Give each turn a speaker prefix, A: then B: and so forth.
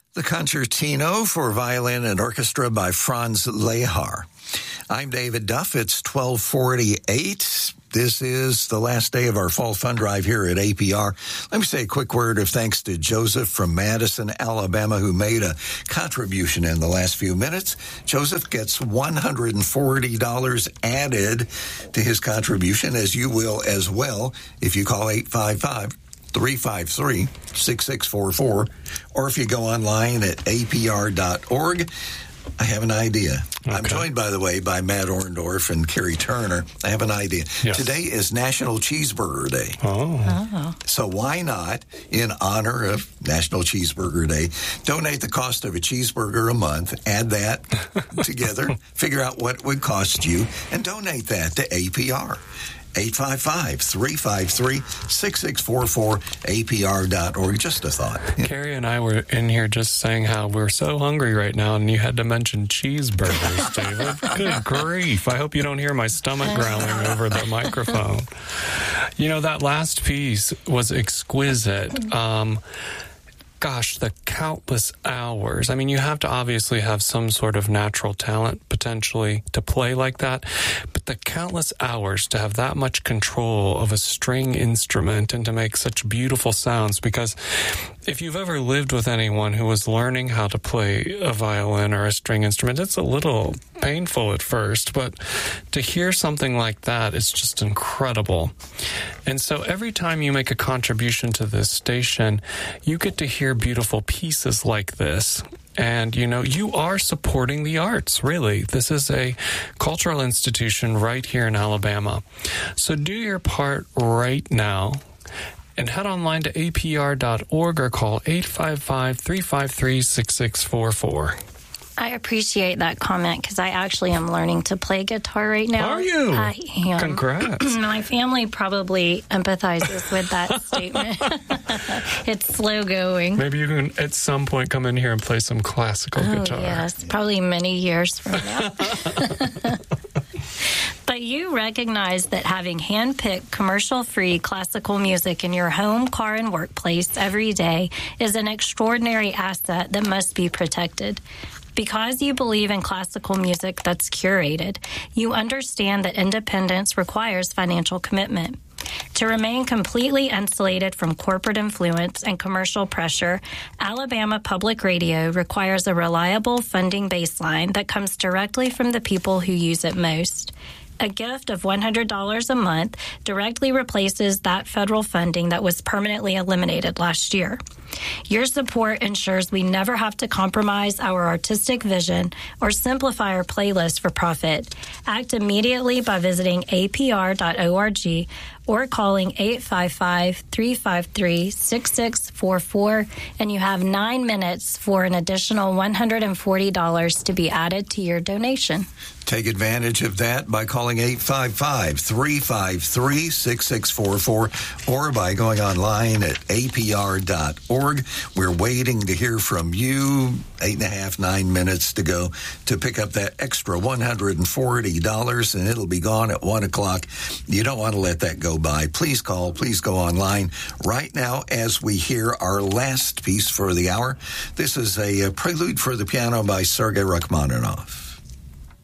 A: The Concertino for Violin and Orchestra by Franz Lehár. I'm David Duff. It's 12:48. This is the last day of our fall fund drive here at APR. Let me say a quick word of thanks to Joseph from Madison, Alabama, who made a contribution in the last few minutes. Joseph gets $140 added to his contribution, as you will as well if you call 855-353-6644, or if you go online at apr.org. I have an idea. Okay. I'm joined, by the way, by Matt Orndorff and Carrie Turner. I have an idea. Yes. Today is National Cheeseburger Day.
B: Oh.
A: So why not, in honor of National Cheeseburger Day, donate the cost of a cheeseburger a month, add that together, figure out what it would cost you, and donate that to APR. 855-353-6644, apr.org. Just a thought.
B: Carrie and I were in here just saying how we're so hungry right now, and you had to mention cheeseburgers, David. Good grief. I hope you don't hear my stomach growling over the microphone. You know, that last piece was exquisite. Gosh, the countless hours. I mean, you have to obviously have some sort of natural talent, potentially, to play like that. But the countless hours to have that much control of a string instrument and to make such beautiful sounds. Because if you've ever lived with anyone who was learning how to play a violin or a string instrument, it's a little painful at first. But to hear something like that is just incredible. And so every time you make a contribution to this station, you get to hear beautiful pieces like this. And, you know, you are supporting the arts, really. This is a cultural institution right here in Alabama. So do your part right now and head online to apr.org or call 855-353-6644.
C: I appreciate that comment because I actually am learning to play guitar right now.
B: Are you?
C: I am.
B: Congrats.
C: My family probably empathizes with that statement. It's slow going.
B: Maybe you can at some point come in here and play some classical guitar.
C: Yes, probably many years from now. But you recognize that having hand-picked, commercial-free classical music in your home, car, and workplace every day is an extraordinary asset that must be protected. Because you believe in classical music that's curated, you understand that independence requires financial commitment. To remain completely insulated from corporate influence and commercial pressure, Alabama Public Radio requires a reliable funding baseline that comes directly from the people who use it most. A gift of $100 a month directly replaces that federal funding that was permanently eliminated last year. Your support ensures we never have to compromise our artistic vision or simplify our playlist for profit. Act immediately by visiting apr.org or calling 855-353-6644, and you have 9 minutes for an additional $140 to be added to your donation.
A: Take advantage of that by calling 855-353-6644 or by going online at apr.org. We're waiting to hear from you. 8.5, 9 minutes to go to pick up that extra $140, and it'll be gone at 1 o'clock. You don't want to let that go by. Please call. Please go online right now as we hear our last piece for the hour. This is a prelude for the piano by Sergei Rachmaninoff.